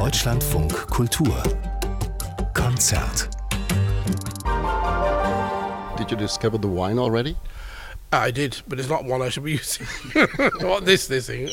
Deutschlandfunk Kultur Konzert. Did you discover the wine already? I did, but it's not one I should be using. What this thing?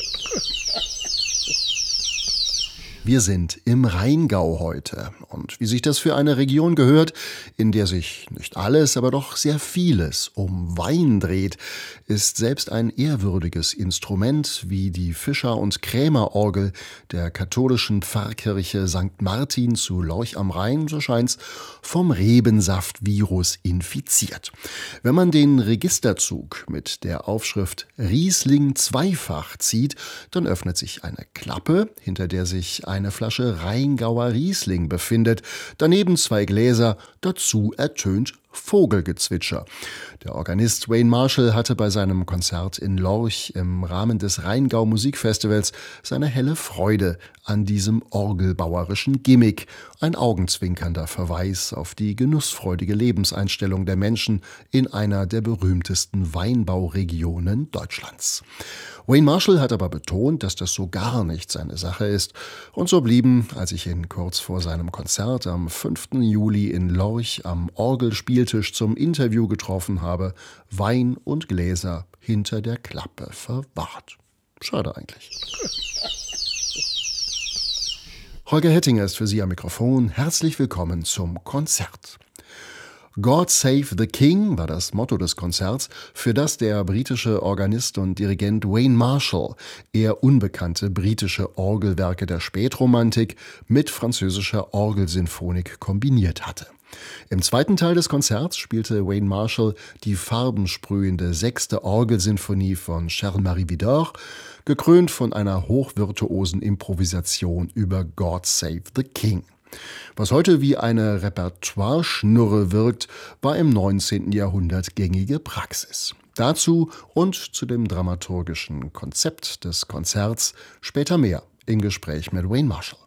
Wir sind im Rheingau heute. Und wie sich das für eine Region gehört, in der sich nicht alles, aber doch sehr vieles um Wein dreht, ist selbst ein ehrwürdiges Instrument wie die Fischer- und Krämerorgel der katholischen Pfarrkirche St. Martin zu Lorch am Rhein, so scheint's, vom Rebensaft-Virus infiziert. Wenn man den Registerzug mit der Aufschrift Riesling zweifach zieht, dann öffnet sich eine Klappe, hinter der sich eine Flasche Rheingauer Riesling befindet, daneben 2 Gläser, dazu ertönt Vogelgezwitscher. Der Organist Wayne Marshall hatte bei seinem Konzert in Lorch im Rahmen des Rheingau Musikfestivals seine helle Freude an diesem orgelbauerischen Gimmick, ein augenzwinkernder Verweis auf die genussfreudige Lebenseinstellung der Menschen in einer der berühmtesten Weinbauregionen Deutschlands. Wayne Marshall hat aber betont, dass das so gar nicht seine Sache ist, und so blieben, als ich ihn kurz vor seinem Konzert am 5. Juli in Lorch am Orgelspieltisch zum Interview getroffen habe, Wein und Gläser hinter der Klappe verwahrt. Schade eigentlich. Holger Hettinger ist für Sie am Mikrofon. Herzlich willkommen zum Konzert. God Save the King war das Motto des Konzerts, für das der britische Organist und Dirigent Wayne Marshall eher unbekannte britische Orgelwerke der Spätromantik mit französischer Orgelsinfonik kombiniert hatte. Im zweiten Teil des Konzerts spielte Wayne Marshall die farbensprühende 6. Orgelsinfonie von Charles-Marie Widor, gekrönt von einer hochvirtuosen Improvisation über God Save the King. Was heute wie eine Repertoire-Schnurre wirkt, war im 19. Jahrhundert gängige Praxis. Dazu und zu dem dramaturgischen Konzept des Konzerts später mehr im Gespräch mit Wayne Marshall.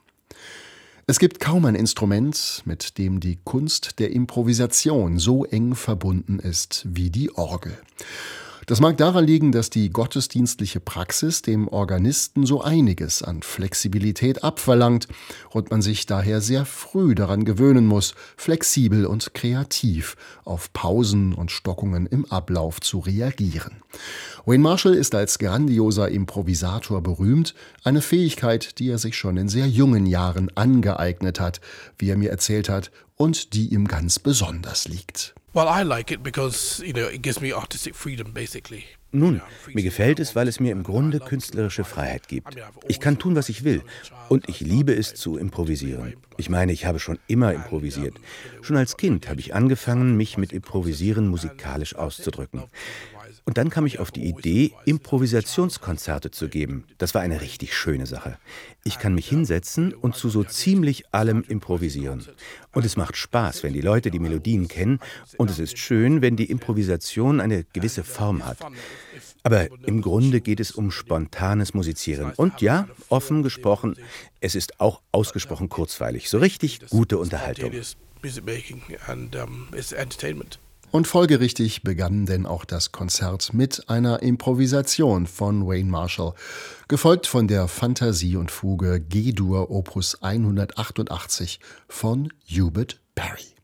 Es gibt kaum ein Instrument, mit dem die Kunst der Improvisation so eng verbunden ist wie die Orgel. Das mag daran liegen, dass die gottesdienstliche Praxis dem Organisten so einiges an Flexibilität abverlangt und man sich daher sehr früh daran gewöhnen muss, flexibel und kreativ auf Pausen und Stockungen im Ablauf zu reagieren. Wayne Marshall ist als grandioser Improvisator berühmt, eine Fähigkeit, die er sich schon in sehr jungen Jahren angeeignet hat, wie er mir erzählt hat, und die ihm ganz besonders liegt. Well, I like it because, it gives me artistic freedom, basically. Nun, mir gefällt es, weil es mir im Grunde künstlerische Freiheit gibt. Ich kann tun, was ich will. Und ich liebe es zu improvisieren. Ich meine, ich habe schon immer improvisiert. Schon als Kind habe ich angefangen, mich mit Improvisieren musikalisch auszudrücken. Und dann kam ich auf die Idee, Improvisationskonzerte zu geben. Das war eine richtig schöne Sache. Ich kann mich hinsetzen und zu so ziemlich allem improvisieren. Und es macht Spaß, wenn die Leute die Melodien kennen. Und es ist schön, wenn die Improvisation eine gewisse Form hat. Aber im Grunde geht es um spontanes Musizieren. Und ja, offen gesprochen, es ist auch ausgesprochen kurzweilig. So richtig gute Unterhaltung. Und folgerichtig begann denn auch das Konzert mit einer Improvisation von Wayne Marshall, gefolgt von der Fantasie und Fuge G-Dur Opus 188 von Hubert Parry.